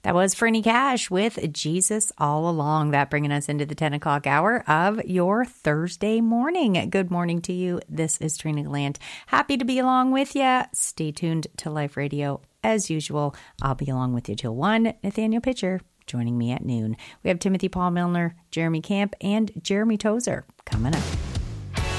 That was Fernie Cash with Jesus All Along. That bringing us into the 10 o'clock hour of your Thursday morning. Good morning to you. This is Trina Glant. Happy to be along with you. Stay tuned to Life Radio. As usual, I'll be along with you till 1. Nathaniel Pitcher joining me at noon. We have Timothy Paul Milner, Jeremy Camp, and Jeremy Tozer coming up.